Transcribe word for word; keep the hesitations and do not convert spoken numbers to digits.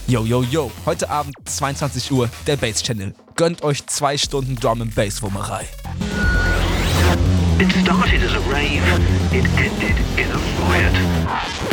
Yo, yo, yo, heute Abend zweiundzwanzig Uhr, der Bass Channel. Gönnt euch zwei Stunden Drum and Bass Wummerei. It started as a rave, it ended in a riot.